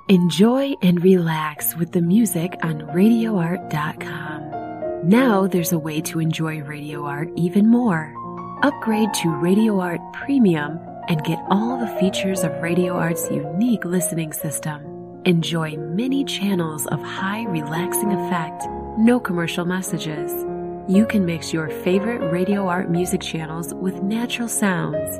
Enjoy and relax with the music on RadioArt.com. Now there's a way to enjoy Radio Art even more. Upgrade to Radio Art Premium and get all the features of Radio Art's unique listening system. Enjoy many channels of high relaxing effect, no commercial messages. You can mix your favorite Radio Art music channels with natural sounds